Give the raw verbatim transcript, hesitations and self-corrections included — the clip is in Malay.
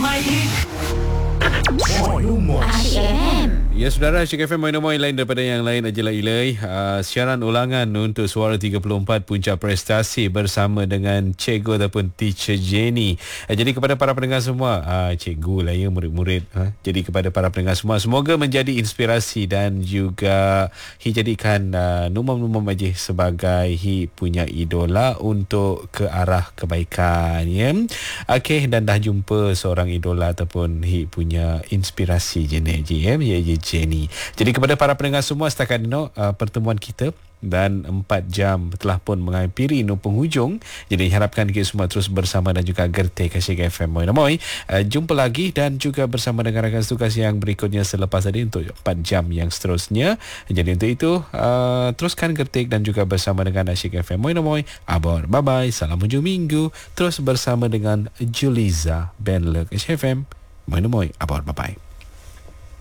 My hit. Moi Moi. Ya saudara, Asyik F M Moin-Moin lain daripada yang lain ajalah ilai. Uh, siaran ulangan untuk Suara tiga puluh empat Puncak Prestasi bersama dengan Cikgu ataupun Teacher Jenny. Uh, jadi kepada para pendengar semua, uh, cikgu lah ya, murid-murid. Uh, jadi kepada para pendengar semua, semoga menjadi inspirasi dan juga Hi jadikan uh, Numam-Numam Majih sebagai Hi punya idola untuk ke arah kebaikan. Ya. Okey, dan dah jumpa seorang idola ataupun Hi punya inspirasi Jenny ya, ya Jenny. Jadi kepada para pendengar semua, setakat ini uh, pertemuan kita dan empat jam telah pun menghampiri no penghujung. Jadi harapkan kita semua terus bersama dan juga gerti Asyik F M Moin-Moin. Uh, jumpa lagi dan juga bersama dengan rakan tugas yang berikutnya selepas tadi untuk empat jam yang seterusnya. Jadi untuk itu uh, teruskan gertik dan juga bersama dengan Asyik F M Moin-Moin. Abor, bye bye. Salam hujung minggu. Terus bersama dengan Juliza Ben Lek Asyik F M Moin-Moin. Abor, bye bye.